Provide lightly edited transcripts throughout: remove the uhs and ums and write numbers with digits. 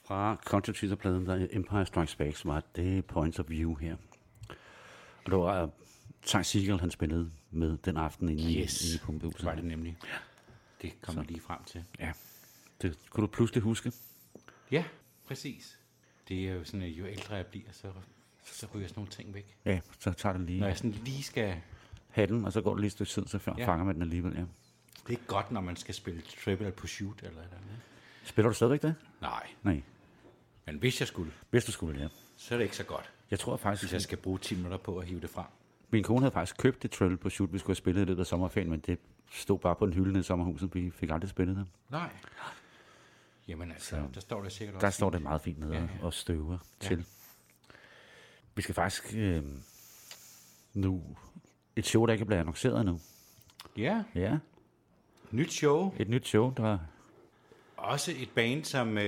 Fra Contra-pladen, der Empire Strikes Back, var det Points of View her. Og det var Ty Segall, han spillede med den aften inde i Pumpehuset. Det var det nemlig. Det kom jeg lige frem til. Ja, det kunne du pludselig huske. Ja, præcis. Det er jo sådan, at jo ældre jeg bliver, så ryger sådan nogle ting væk. Ja, så tager det lige. Når jeg sådan lige skal have den, og så går det lige et stykke tid, så fanger man den alligevel, ja. Det er godt, når man skal spille Trivial Pursuit eller noget. Spiller du stadigvæk det? Nej. Men hvis jeg skulle. Hvis du skulle, ja. Så er det ikke så godt. Jeg tror faktisk, hvis jeg skal bruge 10 minutter på at hive det frem. Min kone havde faktisk købt det Trivial Pursuit, vi skulle have spillet i løbet af sommerferien, men det stod bare på en hylde i sommerhuset, vi fik aldrig spillet det. Nej. Jamen altså, så, der står det sikkert også. Der står det meget fint nede og støver til. Vi skal faktisk nu et show, der ikke er blevet annonceret nu. Ja. Ja. Nyt show. Et nyt show, der... Også et band, som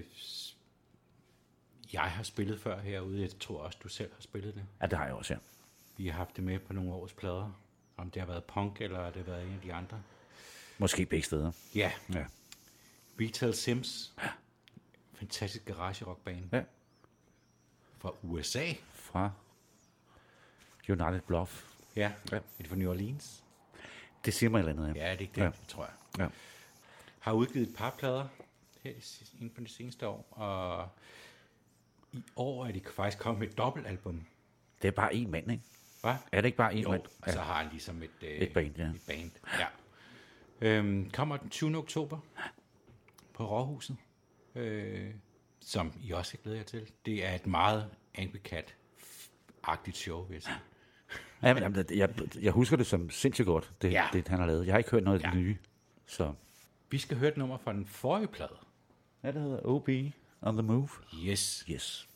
jeg har spillet før herude. Jeg tror også, du selv har spillet det. Ja, det har jeg også, ja. Vi har haft det med på nogle års plader. Om det har været punk, eller det har været en af de andre. Måske begge steder. Ja. Retail Sims. Ja. Fantastisk garage-rockband. Ja. Fra USA. Fra United Bluff. Ja. Er det fra New Orleans? Det siger mig et eller andet, ja. Ja, det er ikke det, tror jeg. Ja. Har udgivet et par plader her inden for de seneste år, og i år er de faktisk kommet med et dobbeltalbum. Det er bare én mand, ikke? Hvad? Er det ikke bare én mand? Og så har han ligesom et band, ja. Et band, ja. Kommer den 20. oktober på Råhuset, som I også kan glæde jer til. Det er et meget Angry Cat-agtigt show, vil jeg sige. Ja, men jeg husker det som sindssygt godt, det han har lavet. Jeg har ikke hørt noget af det nye, så... Vi skal høre et nummer fra den forrige plade. Ja, det hedder OB on the Move. Yes. Yes.